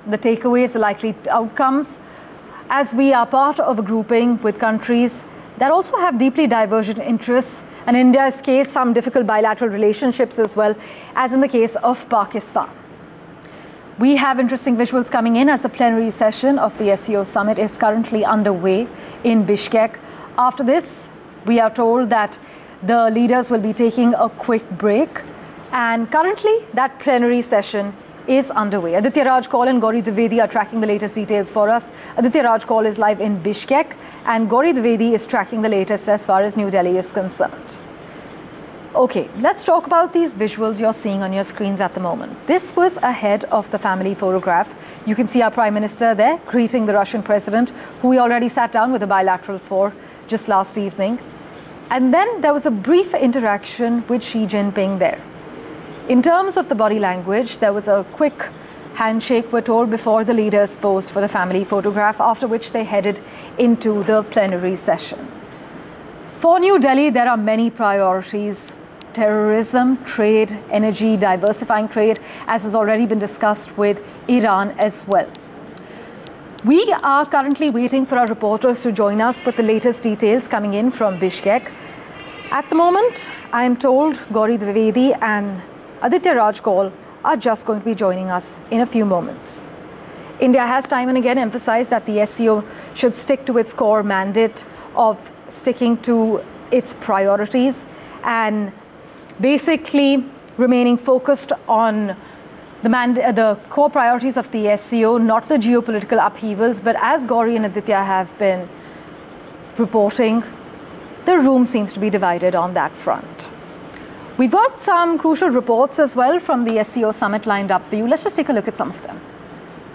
the takeaways, the likely outcomes, as we are part of a grouping with countries that also have deeply divergent interests, and in India's case, some difficult bilateral relationships as well, as in the case of Pakistan. We have interesting visuals coming in as the plenary session of the SCO summit is currently underway in Bishkek. After this, we are told that the leaders will be taking a quick break, and currently that plenary session is underway. Aditya Raj Kaul and Gauri Dwivedi are tracking the latest details for us. Aditya Raj Kaul is live in Bishkek, and Gauri Dwivedi is tracking the latest as far as New Delhi is concerned. Okay, let's talk about these visuals you're seeing on your screens at the moment. This was ahead of the family photograph. You can see our Prime Minister there greeting the Russian President, who we already sat down with a bilateral for just last evening. And then there was a brief interaction with Xi Jinping there. In terms of the body language, there was a quick handshake, we're told, before the leaders posed for the family photograph, after which they headed into the plenary session. For New Delhi, there are many priorities: terrorism, trade, energy, diversifying trade, as has already been discussed with Iran as well. We are currently waiting for our reporters to join us with the latest details coming in from Bishkek. At the moment, I am told Gauri Dwivedi and Aditya Raj Kaul are just going to be joining us in a few moments. India has time and again emphasized that the SCO should stick to its core mandate of sticking to its priorities and basically remaining focused on the core priorities of the SCO, not the geopolitical upheavals. But as Gauri and Aditya have been reporting, the room seems to be divided on that front. We've got some crucial reports as well from the SCO summit lined up for you. Let's just take a look at some of them.